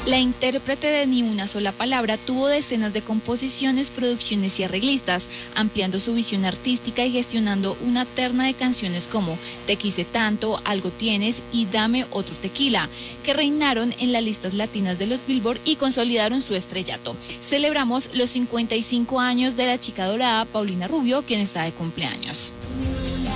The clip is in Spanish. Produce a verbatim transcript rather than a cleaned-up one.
La intérprete de Ni una sola palabra tuvo decenas de composiciones, producciones y arreglistas, ampliando su visión artística y gestionando una terna de canciones como Te quise tanto, Algo tienes y Dame otro tequila, que reinaron en las listas latinas de los Billboard y consolidaron su estrellato. Celebramos los cincuenta y cinco años de la chica dorada Paulina Rubio, quien está de cumpleaños.